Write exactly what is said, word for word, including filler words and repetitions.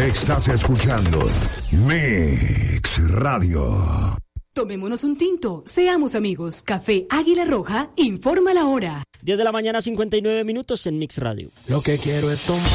Estás escuchando Mix Radio. Tomémonos un tinto, seamos amigos. Café Águila Roja informa la hora. diez de la mañana, cincuenta y nueve minutos en Mix Radio. Lo que quiero es tomar.